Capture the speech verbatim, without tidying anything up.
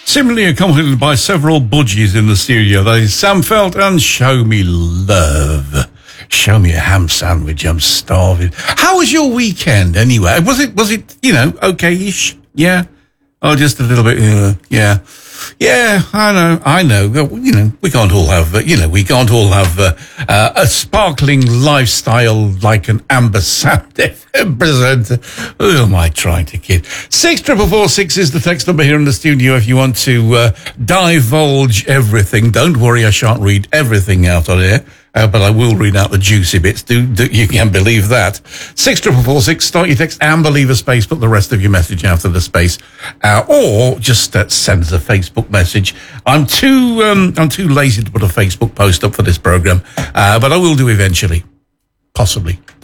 Similarly accompanied by several budgies in the studio. That is Sam Felt and Show Me Love. Show me a ham sandwich, I'm starving. How was your weekend anyway? Was it, was it, you know, okay-ish? Yeah? Oh, just a little bit, uh, yeah. Yeah, I know, I know. You know, we can't all have, uh, you know, we can't all have uh, uh, a sparkling lifestyle like an Amber Sound F M presenter. Who am I trying to kid? Six triple four six is the text number here in the studio if you want to uh, divulge everything. Don't worry, I shan't read everything out on air. Uh, but I will read out the juicy bits. Do, do you can believe that? Six triple four six. Start your text and leave a space. Put the rest of your message after the space, uh, or just uh, send us a Facebook message. I'm too um, I'm too lazy to put a Facebook post up for this program, uh, but I will do eventually, possibly.